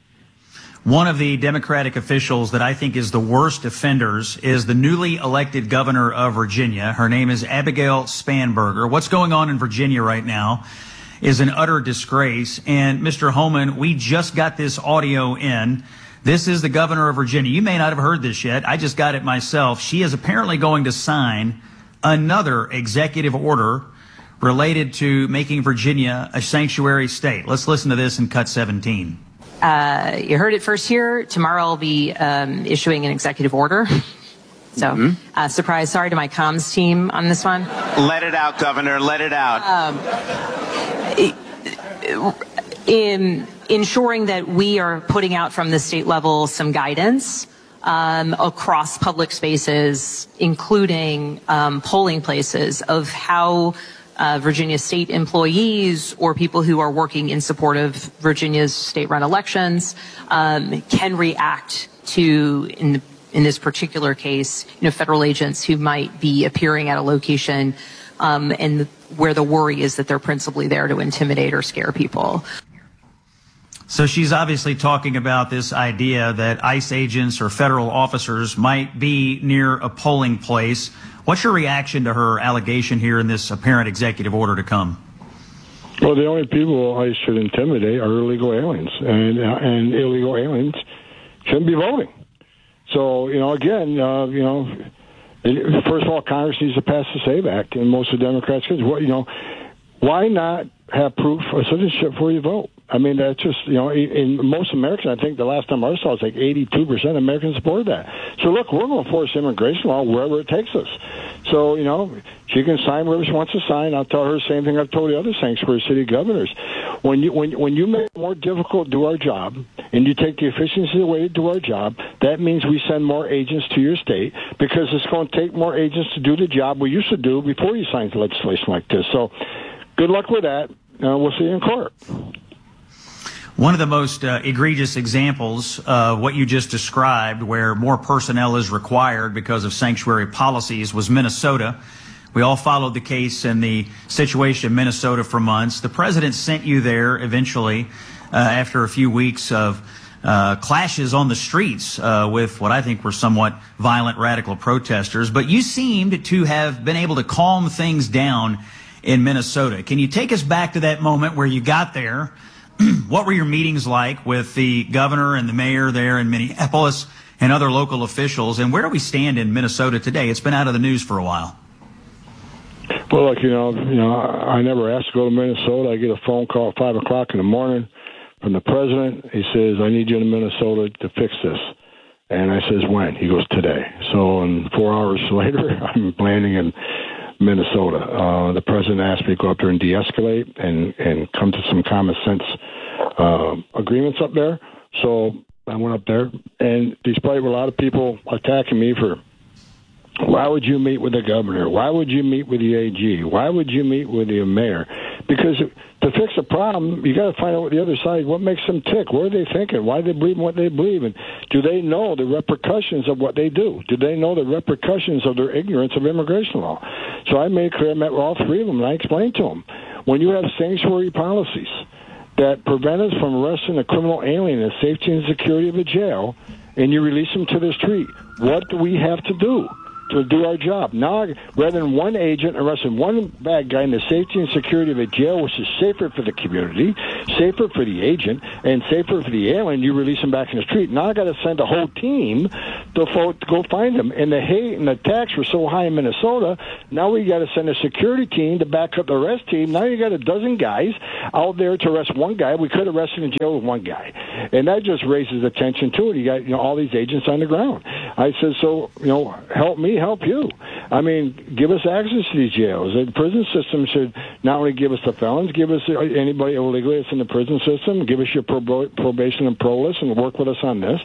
One of the Democratic officials that I think is the worst offenders is the newly elected governor of Virginia. Her name is Abigail Spanberger. What's going on in Virginia right now is an utter disgrace. And Mr. Holman, we just got this audio in. This is the governor of Virginia. You may not have heard this yet. I just got it myself. She is apparently going to sign another executive order related to making Virginia a sanctuary state. Let's listen to this in cut 17. You heard it first here. Tomorrow I'll be issuing an executive order. So, surprise, sorry to my comms team on this one. Let it out, Governor. Let it out. In ensuring that we are putting out from the state level some guidance across public spaces, including polling places, of how Virginia state employees or people who are working in support of Virginia's state-run elections can react to, in this particular case, federal agents who might be appearing at a location and where the worry is that they're principally there to intimidate or scare people. So she's obviously talking about this idea that ICE agents or federal officers might be near a polling place. What's your reaction to her allegation here in this apparent executive order to come? Well, the only people ICE should intimidate are illegal aliens, and illegal aliens shouldn't be voting. So, first of all, Congress needs to pass the SAVE Act, and most of the Democrats, why not have proof of citizenship before you vote? I mean, that's just, in most Americans, I think the last time I saw it's like 82% of Americans supported that. So, look, we're going to force immigration law wherever it takes us. So, she can sign wherever she wants to sign. I'll tell her the same thing I've told the other sanctuary city governors. When you make it more difficult to do our job, and you take the efficiency away to do our job, that means we send more agents to your state, because it's going to take more agents to do the job we used to do before you signed legislation like this. So, good luck with that. We'll see you in court. One of the most egregious examples of what you just described, where more personnel is required because of sanctuary policies, was Minnesota. We all followed the case and the situation in Minnesota for months. The president sent you there eventually after a few weeks of clashes on the streets with what I think were somewhat violent radical protesters. But you seemed to have been able to calm things down in Minnesota. Can you take us back to that moment where you got there? What were your meetings like with the governor and the mayor there in Minneapolis and other local officials? And where do we stand in Minnesota today? It's been out of the news for a while. Well, look, I never asked to go to Minnesota. I get a phone call at 5 o'clock in the morning from the president. He says, I need you in Minnesota to fix this. And I says, when? He goes, today. So, 4 hours later, I'm landing in Minnesota. The president asked me to go up there and de-escalate and come to some common sense agreements up there. So I went up there, and despite a lot of people attacking me for Why would you meet with the governor? Why would you meet with the AG? Why would you meet with the mayor? Because to fix a problem, you got to find out what the other side, what makes them tick. What are they thinking? Why do they believe in what they believe in? Do they know the repercussions of what they do? Do they know the repercussions of their ignorance of immigration law? So I made clear, I met with all three of them, and I explained to them, when you have sanctuary policies that prevent us from arresting a criminal alien in the safety and security of a jail, and you release them to the street, what do we have to do to do our job? Now, rather than one agent arresting one bad guy in the safety and security of a jail, which is safer for the community, safer for the agent, and safer for the alien, you release them back in the street. Now I got to send a whole team to go find them. And the hate and the attacks were so high in Minnesota, now we got to send a security team to back up the arrest team. Now you got a dozen guys out there to arrest one guy. We could arrest him in jail with one guy. And that just raises attention to it. You got all these agents on the ground. I said, so, help me, help you. I mean, give us access to these jails. The prison system should not only give us the felons, give us anybody illegally that's in the prison system, give us your probation and parole list, and work with us on this.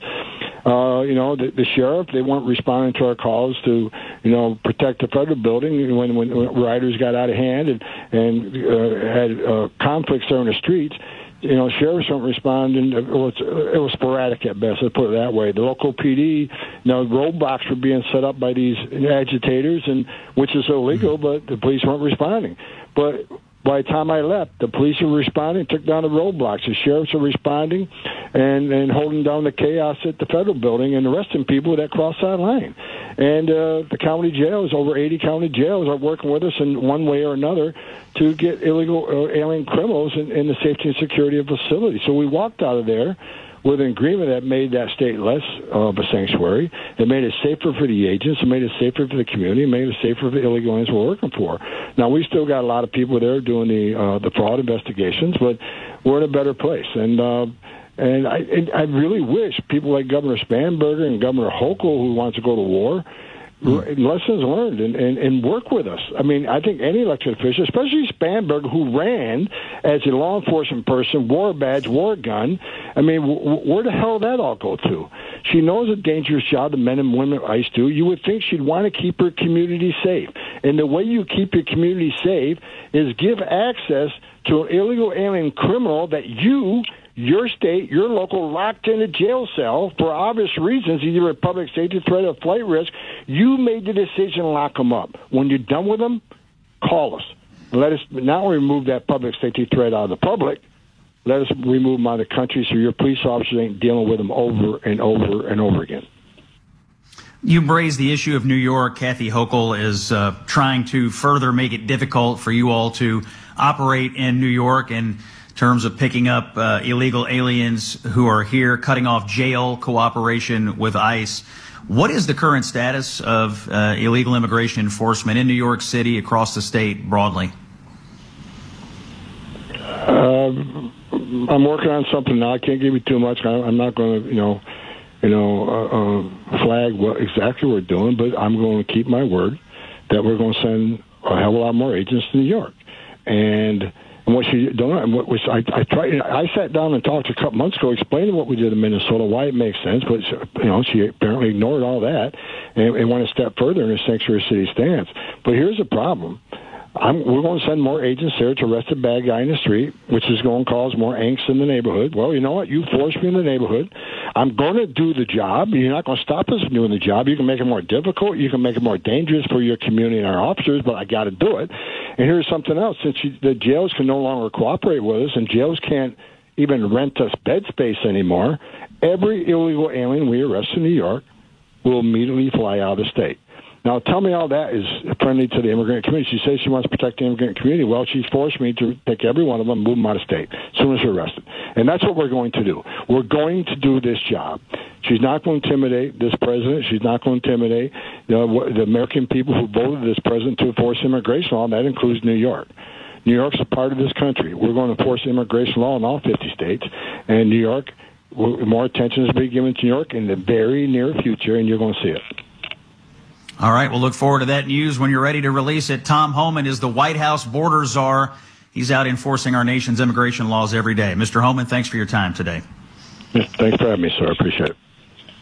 The sheriff, they weren't responding to our calls to, protect the federal building when riders got out of hand and had conflicts there in the streets. Sheriffs don't respond, and it was sporadic at best, let's put it that way. The local PD, roadblocks were being set up by these agitators, and which is illegal, but the police weren't responding. But by the time I left, the police were responding, took down the roadblocks. The sheriffs are responding and holding down the chaos at the federal building and arresting people that cross that line. And the county jails, over 80 county jails, are working with us in one way or another to get illegal alien criminals in the safety and security of facilities. So we walked out of there with an agreement that made that state less of a sanctuary. It made it safer for the agents. It made it safer for the community. It made it safer for the illegal aliens we're working for. Now, we still got a lot of people there doing the fraud investigations, but we're in a better place. And I really wish people like Governor Spanberger and Governor Hochul, who wants to go to war, lessons learned and work with us. I mean, I think any elected official, especially Spanberger, who ran as a law enforcement person, wore a badge, wore a gun. I mean, where the hell did that all go to? She knows a dangerous job the men and women at ICE do. You would think she'd want to keep her community safe. And the way you keep your community safe is give access to an illegal alien criminal that your state, your local, locked in a jail cell for obvious reasons, either a public safety threat or flight risk. You made the decision to lock them up. When you're done with them, call us. Let us not remove that public safety threat out of the public. Let us remove them out of the country so your police officers ain't dealing with them over and over and over again. You raised the issue of New York. Kathy Hochul is trying to further make it difficult for you all to operate in New York in terms of picking up illegal aliens who are here, cutting off jail cooperation with ICE. What is the current status of illegal immigration enforcement in New York City, across the state broadly? I'm working on something now. I can't give you too much. I'm not going to, flag what exactly we're doing, but I'm going to keep my word that we're going to send a hell of a lot more agents to New York. And what she done, which I tried, I sat down and talked a couple months ago, explaining what we did in Minnesota, why it makes sense, but she apparently ignored all that and went a step further in a sanctuary city stance. But here's the problem. We're going to send more agents there to arrest a bad guy in the street, which is going to cause more angst in the neighborhood. Well, you know what? You forced me in the neighborhood. I'm going to do the job. You're not going to stop us from doing the job. You can make it more difficult. You can make it more dangerous for your community and our officers, but I got to do it. And here's something else. Since the jails can no longer cooperate with us and jails can't even rent us bed space anymore, every illegal alien we arrest in New York will immediately fly out of the state. Now, tell me how that is friendly to the immigrant community. She says she wants to protect the immigrant community. Well, she's forced me to pick every one of them and move them out of state as soon as they're arrested. And that's what we're going to do. We're going to do this job. She's not going to intimidate this president. She's not going to intimidate the American people who voted this president to enforce immigration law, and that includes New York. New York's a part of this country. We're going to enforce immigration law in all 50 states. And New York, more attention is being given to New York in the very near future, and you're going to see it. All right, we'll look forward to that news when you're ready to release it. Tom Homan is the White House border czar. He's out enforcing our nation's immigration laws every day. Mr. Homan, thanks for your time today. Thanks for having me, sir. I appreciate it.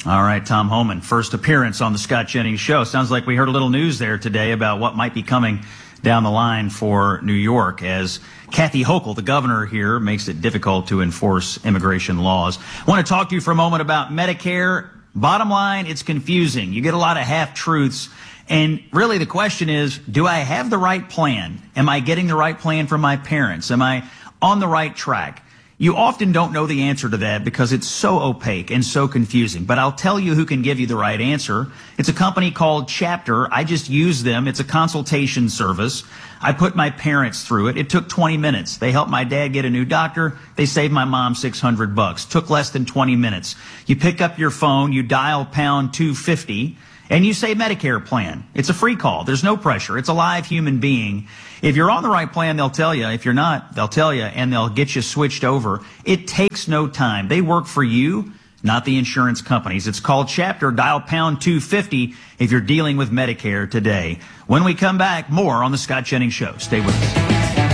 All right, Tom Homan, first appearance on the Scott Jennings Show. Sounds like we heard a little news there today about what might be coming down the line for New York as Kathy Hochul, the governor here, makes it difficult to enforce immigration laws. I want to talk to you for a moment about Medicare. Bottom line, it's confusing. You get a lot of half-truths. And really the question is, do I have the right plan? Am I getting the right plan for my parents? Am I on the right track? You often don't know the answer to that because it's so opaque and so confusing. But I'll tell you who can give you the right answer. It's a company called Chapter. I just use them. It's a consultation service. I put my parents through it. It took 20 minutes. They helped my dad get a new doctor. They saved my mom $600. Took less than 20 minutes. You pick up your phone, you dial pound 250, and you say Medicare plan. It's a free call. There's no pressure. It's a live human being. If you're on the right plan, they'll tell you. If you're not, they'll tell you, and they'll get you switched over. It takes no time. They work for you, not the insurance companies. It's called Chapter. Dial pound 250 if you're dealing with Medicare today. When we come back, more on the Scott Jennings Show. Stay with us.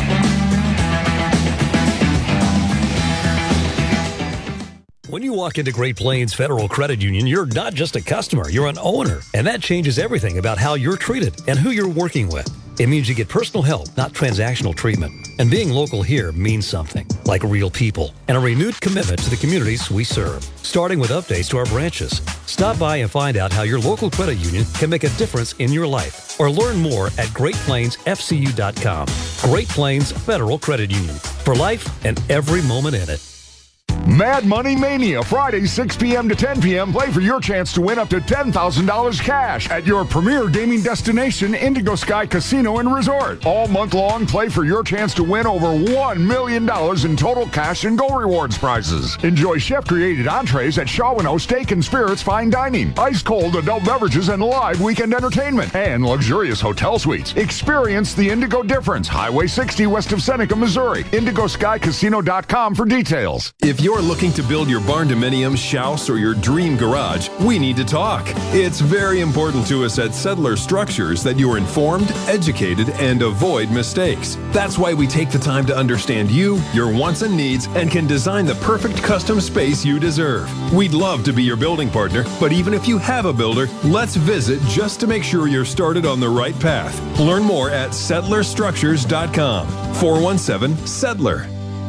When you walk into Great Plains Federal Credit Union, you're not just a customer, you're an owner. And that changes everything about how you're treated and who you're working with. It means you get personal help, not transactional treatment. And being local here means something, like real people and a renewed commitment to the communities we serve, starting with updates to our branches. Stop by and find out how your local credit union can make a difference in your life, or learn more at GreatPlainsFCU.com. Great Plains Federal Credit Union, for life and every moment in it. Mad Money Mania, Friday, 6 p.m. to 10 p.m. Play for your chance to win up to $10,000 cash at your premier gaming destination, Indigo Sky Casino and Resort. All month long, play for your chance to win over $1 million in total cash and Go Rewards prizes. Enjoy chef-created entrees at Shaw & O Steak and Spirits Fine Dining, ice-cold adult beverages and live weekend entertainment, and luxurious hotel suites. Experience the Indigo difference. Highway 60 west of Seneca, Missouri. IndigoSkyCasino.com for details. If you're looking to build your barn-dominium, house, or your dream garage, we need to talk. It's very important to us at Settler Structures that you're informed, educated, and avoid mistakes. That's why we take the time to understand you, your wants and needs, and can design the perfect custom space you deserve. We'd love to be your building partner, but even if you have a builder, let's visit just to make sure you're started on the right path. Learn more at settlerstructures.com. 417-SETTLER.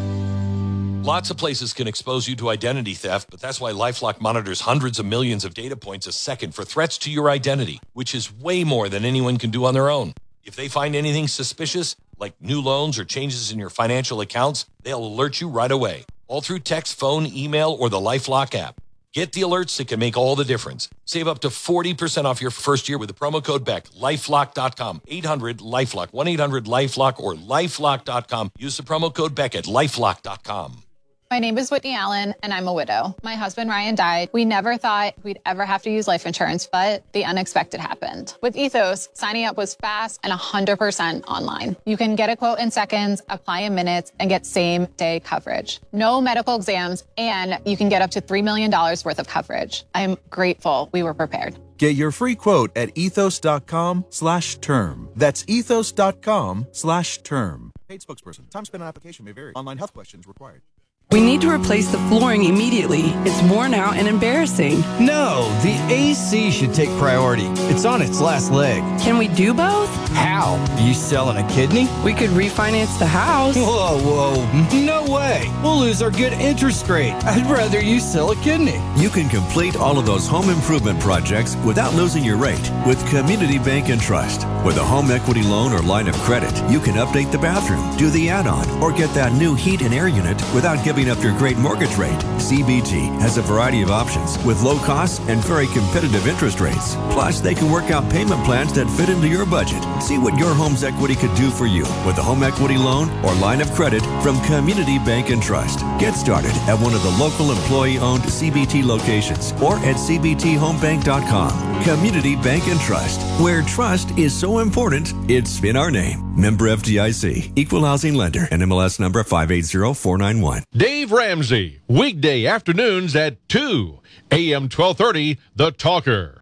Lots of places can expose you to identity theft, but that's why LifeLock monitors hundreds of millions of data points a second for threats to your identity, which is way more than anyone can do on their own. If they find anything suspicious, like new loans or changes in your financial accounts, they'll alert you right away, all through text, phone, email, or the LifeLock app. Get the alerts that can make all the difference. Save up to 40% off your first year with the promo code BECK. LifeLock.com. 800-LifeLock. 1-800-LifeLock or LifeLock.com. Use the promo code BECK at LifeLock.com. My name is Whitney Allen, and I'm a widow. My husband, Ryan, died. We never thought we'd ever have to use life insurance, but the unexpected happened. With Ethos, signing up was fast and 100% online. You can get a quote in seconds, apply in minutes, and get same-day coverage. No medical exams, and you can get up to $3 million worth of coverage. I'm grateful we were prepared. Get your free quote at ethos.com/term. That's ethos.com/term. Paid spokesperson. Time spent on application may vary. Online health questions required. We need to replace the flooring immediately. It's worn out and embarrassing. No, the AC should take priority. It's on its last leg. Can we do both? How? Are you selling a kidney? We could refinance the house. Whoa. No way. We'll lose our good interest rate. I'd rather you sell a kidney. You can complete all of those home improvement projects without losing your rate with Community Bank and Trust. With a home equity loan or line of credit, you can update the bathroom, do the add-on, or get that new heat and air unit without giving up your great mortgage rate. CBT has a variety of options with low costs and very competitive interest rates. Plus, they can work out payment plans that fit into your budget. See what your home's equity could do for you with a home equity loan or line of credit from Community Bank and Trust. Get started at one of the local employee-owned CBT locations or at cbthomebank.com. Community Bank and Trust, where trust is so important, it's in our name. Member FDIC, Equal Housing Lender, NMLS number 580491. Dave Ramsey, weekday afternoons at 2, AM 1230, The Talker.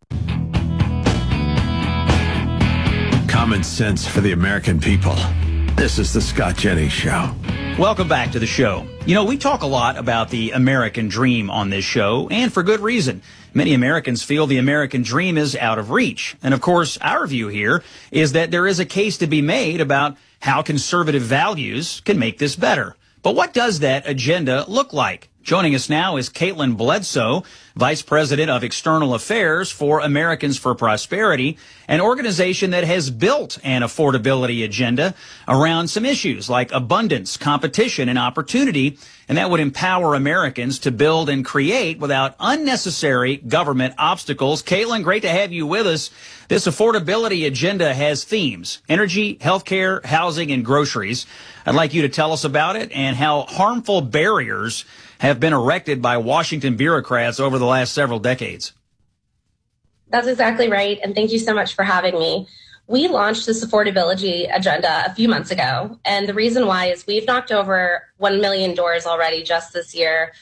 Common sense for the American people. This is the Scott Jennings Show. Welcome back to the show. You know, we talk a lot about the American dream on this show, and for good reason. Many Americans feel the American dream is out of reach. And of course, our view here is that there is a case to be made about how conservative values can make this better. But what does that agenda look like? Joining us now is Caitlin Bledsoe, Vice President of External Affairs for Americans for Prosperity, an organization that has built an affordability agenda around some issues like abundance, competition, and opportunity, and that would empower Americans to build and create without unnecessary government obstacles. Caitlin, great to have you with us. This affordability agenda has themes: energy, healthcare, housing, and groceries. I'd like you to tell us about it and how harmful barriers have been erected by Washington bureaucrats over the last several decades. That's exactly right. And thank you so much for having me. We launched this affordability agenda a few months ago. And the reason why is we've knocked over 1 million doors already just this year